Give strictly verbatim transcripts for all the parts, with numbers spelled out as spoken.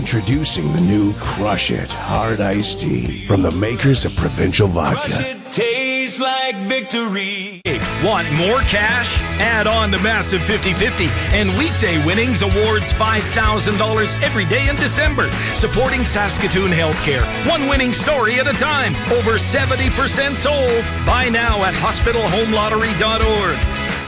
Introducing the new Crush It Hard Iced Tea from the makers of Provincial Vodka. Crush it, tastes like victory. Want more cash? Add on the massive fifty fifty and weekday winnings awards five thousand dollars every day in December. Supporting Saskatoon Healthcare. One winning story at a time. Over seventy percent sold. Buy now at hospital home lottery dot org.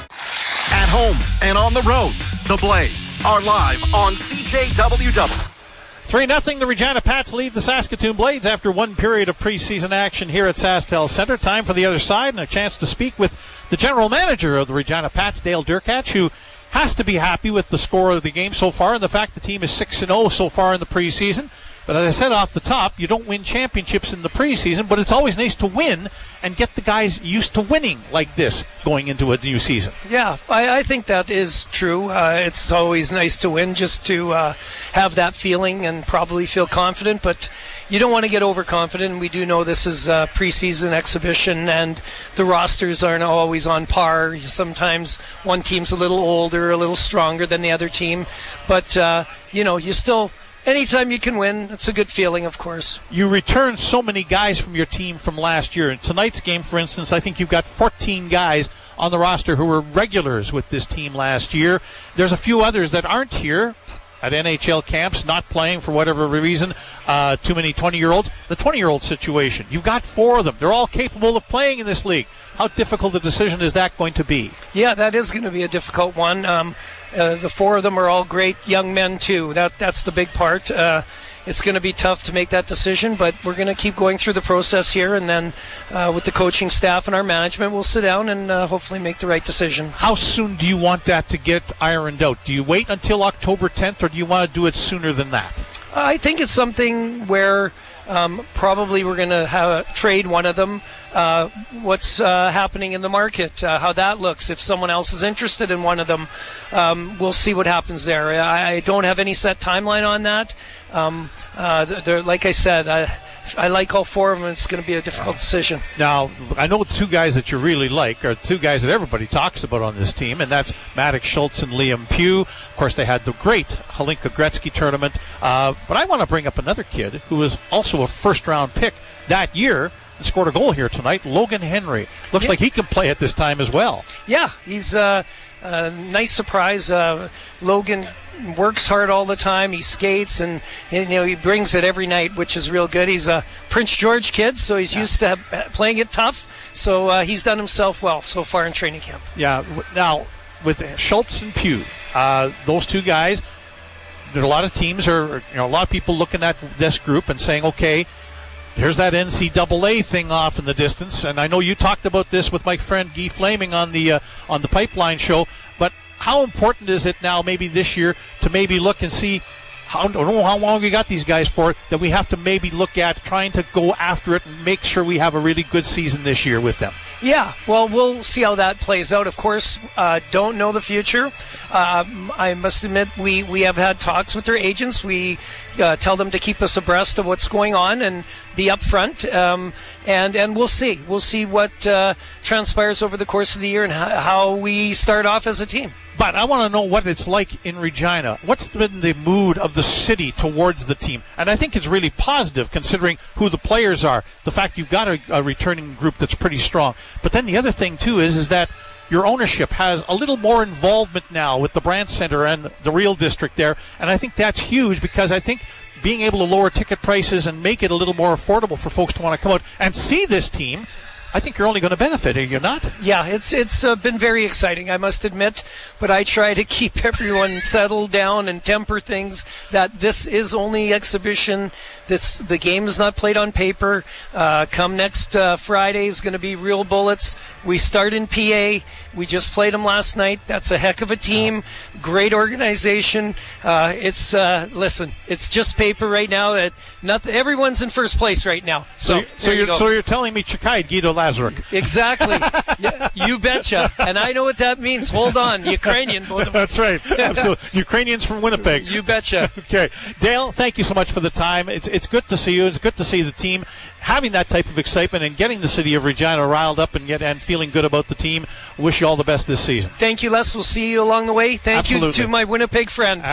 At home and on the road, the Blades are live on C J W W. three nothing, the Regina Pats lead the Saskatoon Blades after one period of preseason action here at SaskTel Center. Time for the other side and a chance to speak with the general manager of the Regina Pats, Dale Durkach, who has to be happy with the score of the game so far and the fact the team is six and oh so far in the preseason. But as I said off the top, you don't win championships in the preseason, but it's always nice to win and get the guys used to winning like this going into a new season. Yeah, I, I think that is true. Uh, it's always nice to win, just to uh, have that feeling and probably feel confident, but you don't want to get overconfident. We do know this is a preseason exhibition and the rosters aren't always on par. Sometimes one team's a little older, a little stronger than the other team, but uh, you know, you still... Anytime you can win, it's a good feeling, of course. You returned so many guys from your team from last year. In tonight's game, for instance, I think you've got fourteen guys on the roster who were regulars with this team last year. There's a few others that aren't here at N H L camps, not playing for whatever reason, uh, too many twenty-year-olds. The twenty-year-old situation, you've got four of them. They're all capable of playing in this league. How difficult a decision is that going to be? Yeah, that is going to be a difficult one. Um, uh, the four of them are all great young men, too. That That's the big part. Uh, it's going to be tough to make that decision, but we're going to keep going through the process here, and then uh, with the coaching staff and our management, we'll sit down and uh, hopefully make the right decision. How soon do you want that to get ironed out? Do you wait until October tenth, or do you want to do it sooner than that? I think it's something where um, probably we're going to have trade one of them. Uh, what's uh, happening in the market, uh, how that looks. If someone else is interested in one of them, um, we'll see what happens there. I, I don't have any set timeline on that. Um, uh, they're, like I said, I, I like all four of them. It's going to be a difficult decision. Now, I know two guys that you really like are two guys that everybody talks about on this team, and that's Maddox Schultz and Liam Pugh. Of course, they had the great Hlinka Gretzky tournament. Uh, but I want to bring up another kid who was also a first-round pick that year and scored a goal here tonight, Logan Henry. Looks yeah. like he can play at this time as well. Yeah, he's uh, a nice surprise. Uh, Logan works hard all the time. He skates, and you know he brings it every night, which is real good. He's a Prince George kid, so he's yeah. used to playing it tough. So uh, he's done himself well so far in training camp. Yeah. Now with Schultz and Pugh, uh, those two guys, there are a lot of teams are, you know, a lot of people looking at this group and saying, okay, there's that N C double A thing off in the distance, and I know you talked about this with my friend Guy Flaming on the uh, on the Pipeline show. But how important is it now, maybe this year, to maybe look and see? How, I don't know how long we got these guys for, that we have to maybe look at trying to go after it and make sure we have a really good season this year with them. Yeah, well, we'll see how that plays out. Of course, uh, don't know the future. Uh, I must admit, we, we have had talks with their agents. We uh, tell them to keep us abreast of what's going on and be upfront. Um, and, and we'll see. We'll see what uh, transpires over the course of the year and how, how we start off as a team. But I want to know what it's like in Regina. What's been the mood of the city towards the team? And I think it's really positive considering who the players are. The fact you've got a, a returning group that's pretty strong. But then the other thing, too, is, is that your ownership has a little more involvement now with the Brandt Center and the Real District there. And I think that's huge because I think being able to lower ticket prices and make it a little more affordable for folks to want to come out and see this team, I think you're only going to benefit, are you not? Yeah, it's it's uh, been very exciting, I must admit. But I try to keep everyone settled down and temper things, that this is only exhibition. This the game is not played on paper. Uh, come next uh, Friday is going to be real bullets. We start in P A. We just played them last night. That's a heck of a team. Great organization. Uh, it's uh, listen, it's just paper right now. That not everyone's in first place right now. So, so, so you're you so you're telling me Chikait Guido Lazaruk. Exactly. Yeah, you betcha. And I know what that means. Hold on, Ukrainian. Both of us. That's right. Absolutely. Ukrainians from Winnipeg. You betcha. Okay, Dale. Thank you so much for the time. It's it's good to see you. It's good to see the team having that type of excitement and getting the city of Regina riled up and get and feeling good about the team. Wish you all the best this season. Thank you, Les. We'll see you along the way. Thank Absolutely. you to my Winnipeg friend.